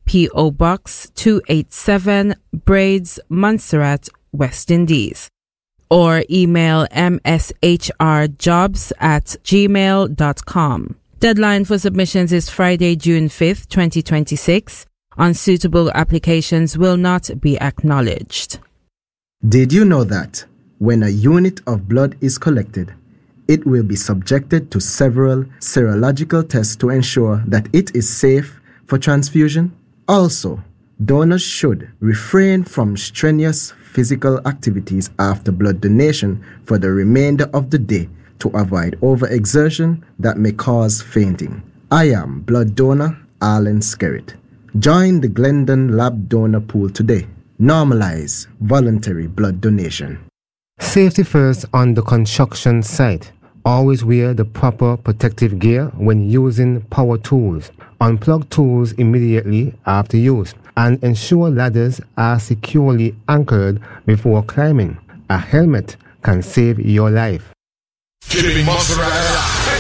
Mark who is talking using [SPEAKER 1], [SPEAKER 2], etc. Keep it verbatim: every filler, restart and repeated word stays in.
[SPEAKER 1] P O Box two eighty-seven, Braids, Montserrat, West Indies. Or email m s h r jobs at gmail dot com. Deadline for submissions is Friday, June fifth, twenty twenty-six. Unsuitable applications will not be acknowledged.
[SPEAKER 2] Did you know that when a unit of blood is collected, it will be subjected to several serological tests to ensure that it is safe for transfusion? Also, donors should refrain from strenuous physical activities after blood donation for the remainder of the day to avoid overexertion that may cause fainting. I am blood donor Alan Skerritt. Join the Glendon Lab Donor Pool today. Normalize voluntary blood donation.
[SPEAKER 3] Safety first on the construction site. Always wear the proper protective gear when using power tools. Unplug tools immediately after use and ensure ladders are securely anchored before climbing. A helmet can save your life.
[SPEAKER 4] Keeping Montserrat alive.